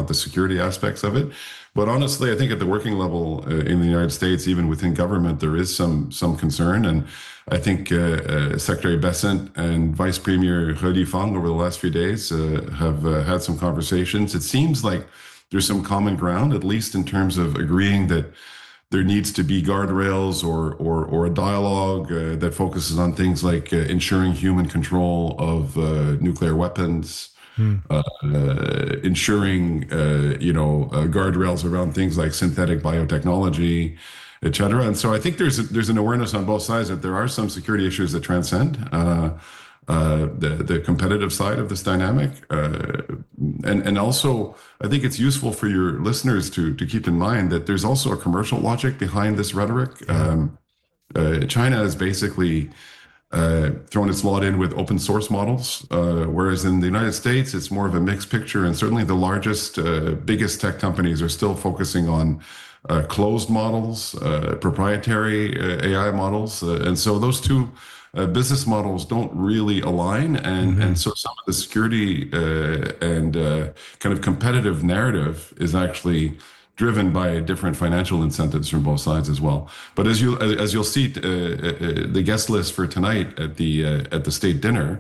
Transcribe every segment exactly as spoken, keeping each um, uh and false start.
about the security aspects of it. But honestly, I think at the working level uh, in the United States, even within government, there is some some concern. And I think uh, uh, Secretary Bessent and Vice Premier He Lifeng over the last few days uh, have uh, had some conversations. It seems like there's some common ground, at least in terms of agreeing that there needs to be guardrails or or, or a dialogue uh, that focuses on things like uh, ensuring human control of uh, nuclear weapons, hmm. uh, uh, ensuring uh, you know uh, guardrails around things like synthetic biotechnology, et cetera. And so I think there's a, there's an awareness on both sides that there are some security issues that transcend uh, uh, the the competitive side of this dynamic, uh, and and also I think it's useful for your listeners to to keep in mind that there's also a commercial logic behind this rhetoric. Um, uh, China has basically uh, thrown its lot in with open source models, uh, whereas in the United States it's more of a mixed picture, and certainly the largest, uh, biggest tech companies are still focusing on uh, closed models, uh, proprietary uh, A I models, uh, and so those two. Uh, business models don't really align, and, mm-hmm. and so some of the security uh, and uh, kind of competitive narrative is actually driven by different financial incentives from both sides as well. But as you as you'll see, uh, uh, the guest list for tonight at the uh, at the state dinner,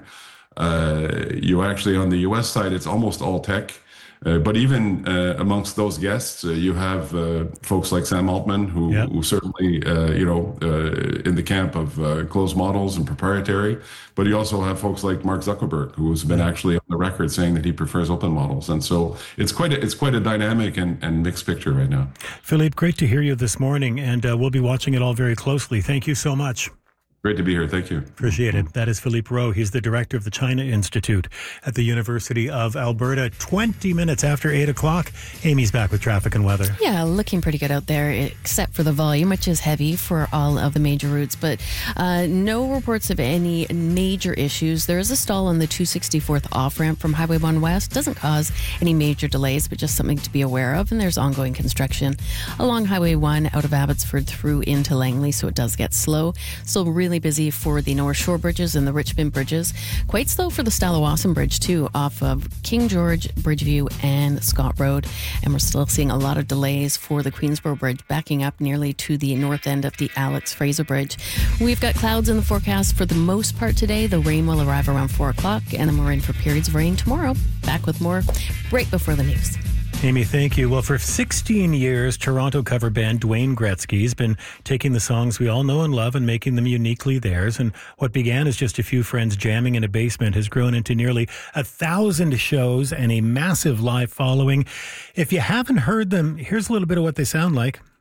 uh, you actually on the U S side, it's almost all tech. Uh, but even uh, amongst those guests, uh, you have uh, folks like Sam Altman, who, yep. who certainly, uh, you know, uh, in the camp of uh, closed models and proprietary. But you also have folks like Mark Zuckerberg, who's been actually on the record saying that he prefers open models. And so it's quite a, it's quite a dynamic and, and mixed picture right now. Philippe, great to hear you this morning, and uh, we'll be watching it all very closely. Thank you so much. Great to be here. Thank you. Appreciate it. That is Philippe Rowe. He's the director of the China Institute at the University of Alberta. twenty minutes after eight o'clock. Amy's back with traffic and weather. Yeah, looking pretty good out there, except for the volume, which is heavy for all of the major routes. But uh, no reports of any major issues. There is a stall on the two sixty-fourth off-ramp from Highway one West. Doesn't cause any major delays, but just something to be aware of. And there's ongoing construction along Highway one out of Abbotsford through into Langley, so it does get slow. Still really busy for the North Shore bridges and the Richmond bridges. Quite slow for the Stallawasam Bridge too, off of King George, Bridgeview and Scott Road. And we're still seeing a lot of delays for the Queensboro Bridge, backing up nearly to the north end of the Alex Fraser Bridge. We've got clouds in the forecast for the most part today. The rain will arrive around four o'clock, and then we're in for periods of rain tomorrow. Back with more right before the news. Amy, thank you. Well, for sixteen years, Toronto cover band Dwayne Gretzky's been taking the songs we all know and love and making them uniquely theirs. And what began as just a few friends jamming in a basement has grown into nearly a thousand shows and a massive live following. If you haven't heard them, here's a little bit of what they sound like.